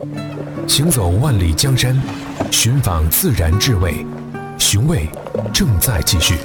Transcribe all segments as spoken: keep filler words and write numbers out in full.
行走万里江山，寻访自然智慧，寻味正在继续。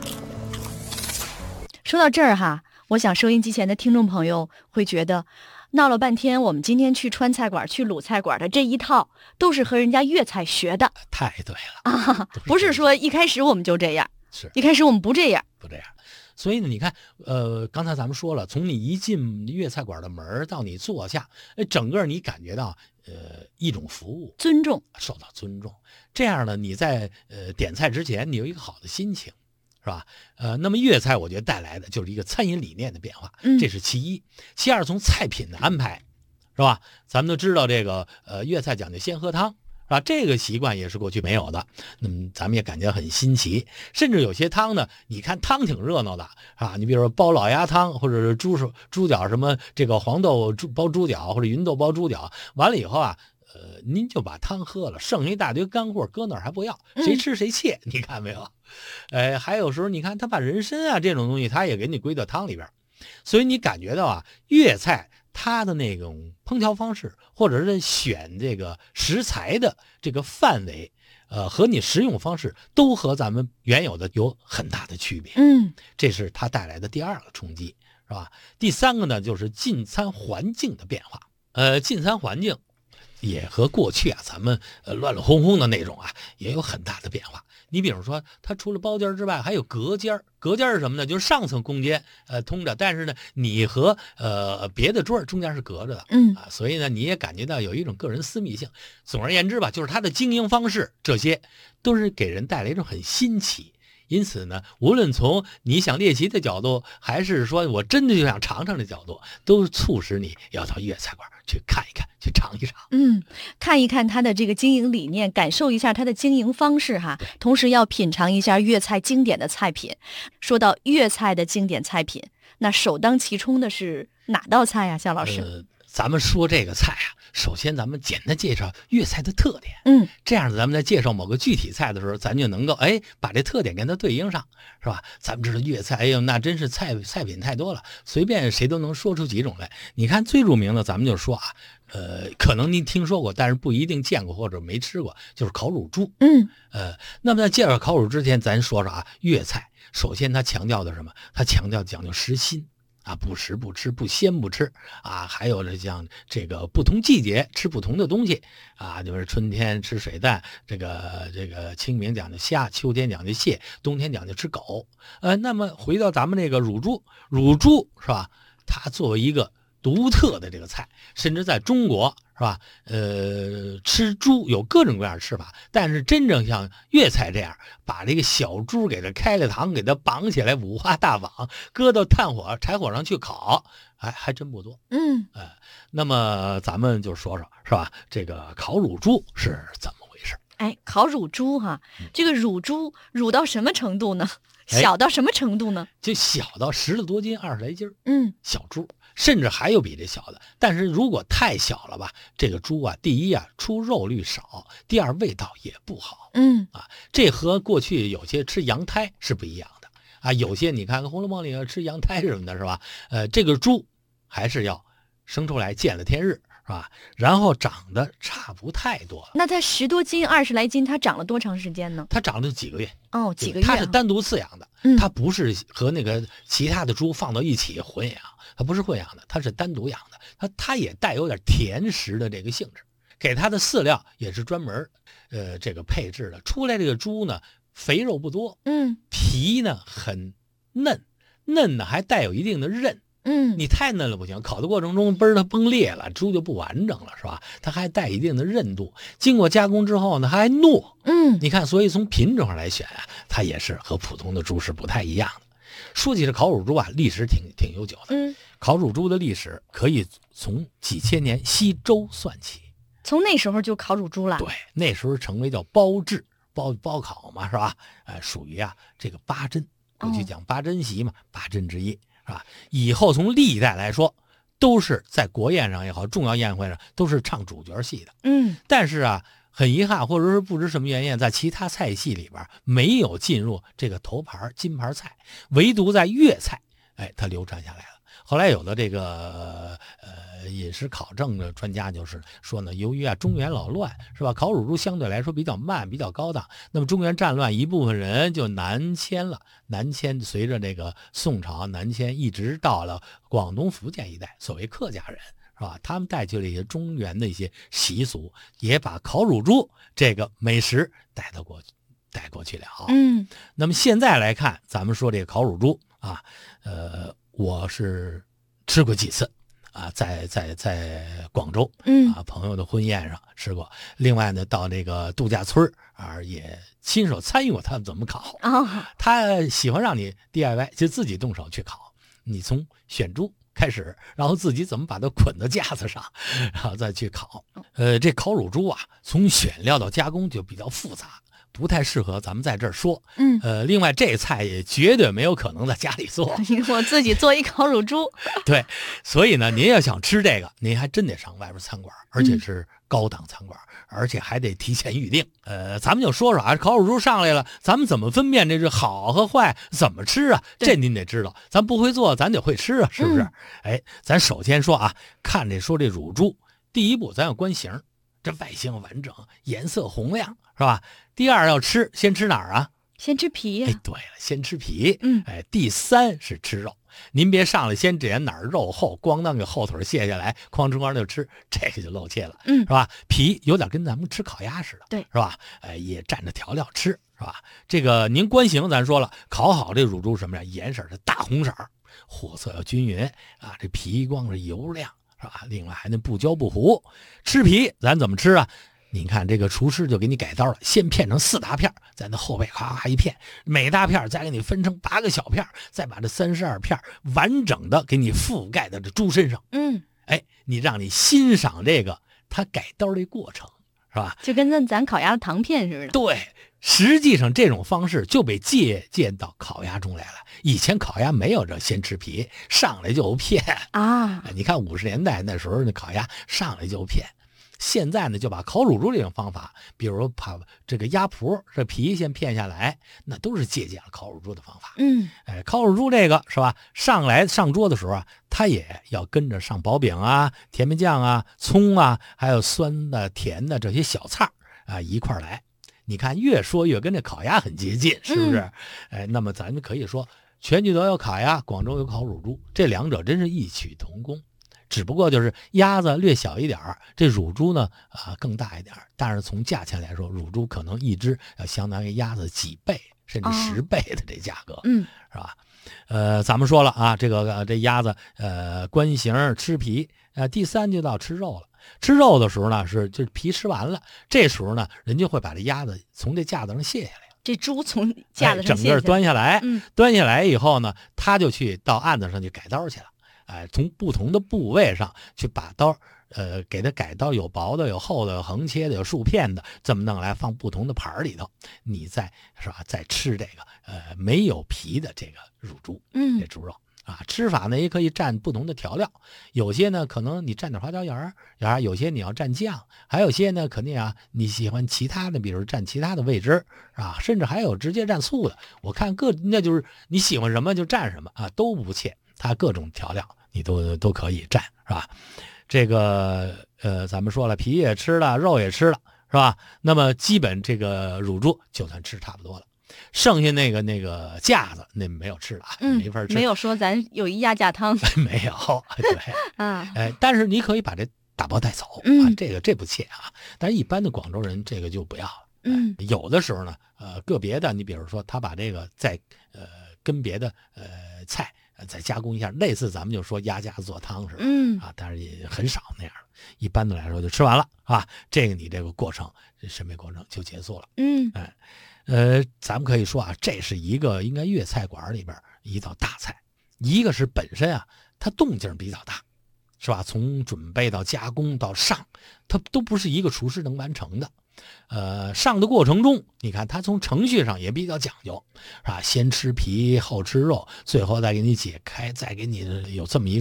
说到这儿哈，我想收音机前的听众朋友会觉得，闹了半天，我们今天去川菜馆、去鲁菜馆的这一套，都是和人家粤菜学的。 太对了啊，不是说一开始我们就这样， 是一开始我们不这样， 不这样。所以呢，你看，呃，刚才咱们说了，从你一进粤菜馆的门到你坐下，整个你感觉到，呃，一种服务， 尊重， 受到尊重。这样呢，你在呃点菜之前，你有一个好的心情，是吧？呃，那么粤菜我觉得带来的就是一个餐饮理念的变化， 嗯， 这是其一。其二，从菜品的安排，是吧？咱们都知道这个，呃，粤菜讲究先喝汤。啊，这个习惯也是过去没有的，那么咱们也感觉很新奇。甚至有些汤呢，你看汤挺热闹的啊，你比如说煲老鸭汤，或者是猪手猪脚什么这个黄豆猪煲猪脚，或者芸豆煲猪脚，完了以后啊，呃，您就把汤喝了，剩下一大堆干货搁那儿还不要，谁吃谁切，嗯、你看没有？呃，还有时候你看他把人参啊这种东西，他也给你归到汤里边，所以你感觉到啊，粤菜。它的那种烹调方式，或者是选这个食材的这个范围，呃，和你食用方式都和咱们原有的有很大的区别。 嗯， 这是它带来的第二个冲击，是吧？第三个呢，就是进餐环境的变化。呃，进餐环境也和过去啊，咱们呃乱乱哄哄的那种啊，也有很大的变化。你比如说，它除了包间之外，还有隔间。隔间是什么呢？就是上层空间，呃，通着，但是呢，你和呃别的桌中间是隔着的， 嗯啊，所以呢，你也感觉到有一种个人私密性。总而言之吧，就是它的经营方式，这些都是给人带来一种很新奇。因此呢，无论从你想猎奇的角度，还是说我真的就想尝尝的角度，都促使你要到粤菜馆去看一看，去尝一尝。 嗯，看一看它的这个经营理念，感受一下它的经营方式哈，同时要品尝一下粤菜经典的菜品。说到粤菜的经典菜品，那首当其冲的是哪道菜呀，夏老师？ 呃咱们说这个菜啊，首先咱们简单介绍粤菜的特点， 嗯， 这样子咱们在介绍某个具体菜的时候，咱就能够哎把这特点跟它对应上，是吧？咱们知道粤菜，哎呦，那真是菜菜品太多了，随便谁都能说出几种来。你看最著名的，咱们就说啊，呃，可能您听说过，但是不一定见过或者没吃过，就是烤乳猪。 嗯， 呃，那么在介绍烤乳之前，咱说说啊，粤菜首先它强调的什么？它强调讲究食新。啊，不食不吃，不鲜不吃啊，还有这像这个不同季节吃不同的东西啊，就是春天吃水蛋，这个这个清明讲究虾，秋天讲究蟹，冬天讲究吃狗。呃，那么回到咱们这个乳猪，乳猪是吧？它作为一个独特的这个菜，甚至在中国是吧？呃，吃猪有各种各样的吃法，但是真正像粤菜这样，把这个小猪给它开了膛，给它绑起来，五花大绑，搁到炭火柴火上去烤，还还真不多。 嗯， 呃，那么咱们就说说，是吧？这个烤乳猪是怎么回事？ 哎，烤乳猪哈，这个乳猪乳到什么程度呢？ 哎、 小到什么程度呢？ 就小到十来多斤，二十来斤。 嗯， 小猪。甚至还有比这小的，但是如果太小了吧，这个猪啊，第一啊出肉率少，第二味道也不好。 嗯啊，这和过去有些吃羊胎是不一样的啊。有些你看《红楼梦》里要吃羊胎什么的，是吧？呃，这个猪还是要生出来见了天日，是吧？然后长得差不太多了。 那它十多斤、二十来斤，它长了多长时间呢？ 它长了几个月。 哦，几个月、 啊。它是单独饲养的， 嗯、 它不是和那个其他的猪放到一起混养。它不是混养的，它是单独养的，它它也带有点甜食的这个性质，给它的饲料也是专门呃这个配置的。出来这个猪呢，肥肉不多， 嗯， 皮呢很嫩，嫩呢还带有一定的韧， 嗯， 你太嫩了不行，烤的过程中嘣儿它崩裂了，猪就不完整了，是吧？它还带一定的韧度，经过加工之后呢，它还糯， 嗯， 你看，所以从品种上来选啊，它也是和普通的猪是不太一样的。说起这烤乳猪啊，历史挺挺悠久的。 嗯， 烤乳猪的历史可以从几千年西周算起。 从那时候就烤乳猪了。 对，那时候成为叫包制，包包烤嘛，是吧？呃，属于啊这个八珍，过去讲八珍席嘛，哦、八珍之一，是吧？以后从历代来说，都是在国宴上也好，重要宴会上都是唱主角戏的。 嗯， 但是啊。很遗憾，或者是不知什么原因，在其他菜系里边没有进入这个头盘金盘菜，唯独在粤菜，哎，它流传下来了。 后来有的这个呃饮食考证的专家就是说呢，由于啊中原老乱是吧，烤乳猪相对来说比较慢，比较高档，那么中原战乱一部分人就南迁了，南迁随着这个宋朝南迁一直到了广东福建一带，所谓客家人是吧，他们带去了一些中原的一些习俗，也把烤乳猪这个美食带到过带过去了。 嗯， 那么现在来看，咱们说这个烤乳猪啊，呃，我是吃过几次啊，在在在广州， 嗯啊朋友的婚宴上吃过。另外呢，到这个度假村啊，也亲手参与过他们怎么烤。 哦， 他喜欢让你 D I Y， 就自己动手去烤。你从选猪开始，然后自己怎么把它捆到架子上，然后再去烤。呃，这烤乳猪啊，从选料到加工就比较复杂，不太适合咱们在这儿说。 嗯， 呃，另外这菜也绝对没有可能在家里做。 我自己做一烤乳猪。 对，所以呢，您要想吃这个，您还真得上外边餐馆，而且是高档餐馆，而且还得提前预定。呃，咱们就说说啊，烤乳猪上来了，咱们怎么分辨这是好和坏？怎么吃啊？这您得知道。咱不会做，咱得会吃啊，是不是？ 嗯、 哎，咱首先说啊，看这说这乳猪，第一步咱要观形，这外形完整，颜色红亮，是吧？第二要吃，先吃哪儿啊？ 先吃皮呀、 哎，对了，先吃皮。 嗯， 哎，第三是吃肉。您别上来先点哪儿肉厚，咣当给后腿卸下来，哐哧哐就吃，这个就露怯了， 嗯， 是吧？皮有点跟咱们吃烤鸭似的， 对， 是吧？哎，也蘸着调料吃，是吧？这个您观形，咱说了，烤好这乳猪什么呀？颜色是大红色，火色要均匀啊，这皮光是油亮，是吧？另外还能不焦不糊。吃皮咱怎么吃啊？你看这个厨师就给你改刀了，先片成四大片，在那后背咔咔一片，每大片再给你分成八个小片，再把这三十二片完整的给你覆盖在这猪身上。 嗯， 哎，你让你欣赏这个他改刀的过程，是吧？ 就跟咱咱烤鸭的糖片似的。 对，实际上这种方式就被借鉴到烤鸭中来了。以前烤鸭没有这先吃皮，上来就片啊。 你看五十年代那时候那烤鸭上来就片。现在呢，就把烤乳猪这种方法，比如把这个鸭脯这皮先片下来，那都是借鉴了烤乳猪的方法。 嗯， 哎，烤乳猪这个是吧？上来上桌的时候啊，它也要跟着上薄饼啊、甜面酱啊、葱啊，还有酸的、甜的这些小菜啊一块来。你看，越说越跟这烤鸭很接近，是不是？嗯、哎，那么咱们可以说，全聚德有烤鸭，广州有烤乳猪，这两者真是异曲同工。只不过就是鸭子略小一点这乳猪呢啊更大一点，但是从价钱来说，乳猪可能一只要相当于鸭子几倍甚至十倍的这价格， 嗯， 是吧？呃，咱们说了啊，这个、呃、这鸭子呃观形吃皮，呃，第三就到吃肉了。吃肉的时候呢，是就是皮吃完了，这时候呢，人家会把这鸭子从这架子上卸下来。 这猪从架子上哎、整个端下来， 嗯， 端下来以后呢，他就去到案子上去改刀去了。哎，从不同的部位上去把刀，呃，给它改刀，有薄的，有厚的，有横切的，有竖片的，这么弄来放不同的盘里头，你再是吧，再吃这个呃没有皮的这个乳猪， 嗯， 这猪肉啊，吃法呢也可以蘸不同的调料，有些呢可能你蘸点花椒盐儿，啊，有些你要蘸酱，还有些呢肯定啊你喜欢其他的，比如蘸其他的味汁啊，甚至还有直接蘸醋的，我看各那就是你喜欢什么就蘸什么啊，都不欠。它各种调料你都都可以蘸，是吧？这个呃，咱们说了，皮也吃了，肉也吃了，是吧？那么基本这个乳猪就算吃差不多了，剩下那个那个架子那没有吃了， 嗯， 没法吃。 没有说咱有一鸭架汤， 没有，对啊， 哎，但是你可以把这打包带走、 嗯、 啊，这个这不切啊。但是一般的广州人这个就不要了。 嗯， 哎、有的时候呢，呃，个别的，你比如说他把这个再呃跟别的呃菜。再加工一下，类似咱们就说鸭架做汤似的， 嗯啊，但是也很少那样的。一般的来说就吃完了啊，这个你这个过程，这审美过程就结束了。 嗯， 哎，呃，咱们可以说啊，这是一个应该粤菜馆里边一道大菜，一个是本身啊，它动静比较大，是吧？从准备到加工到上，它都不是一个厨师能完成的。呃，上的过程中，你看他从程序上也比较讲究，是吧？先吃皮后吃肉，最后再给你解开，再给你有这么一个